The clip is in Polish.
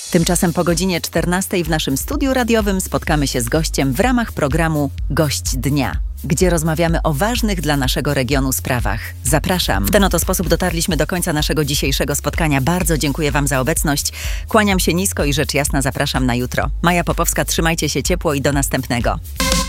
Tymczasem po godzinie 14 w naszym studiu radiowym spotkamy się z gościem w ramach programu Gość Dnia, gdzie rozmawiamy o ważnych dla naszego regionu sprawach. Zapraszam. W ten oto sposób dotarliśmy do końca naszego dzisiejszego spotkania. Bardzo dziękuję Wam za obecność. Kłaniam się nisko i rzecz jasna zapraszam na jutro. Maja Popowska, trzymajcie się ciepło i do następnego.